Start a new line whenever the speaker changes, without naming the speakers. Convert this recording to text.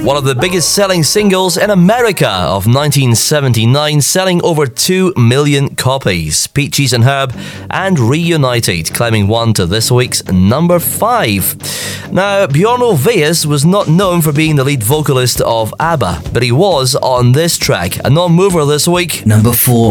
one of the biggest selling singles in America of 1979, selling over 2 million copies. Peaches and Herb and Reunited, climbing one to this week's number 5. Now, Bjorn Ulvaeus was not known for being the lead vocalist of ABBA, but he was on this track, a non-mover this week.
Number 4.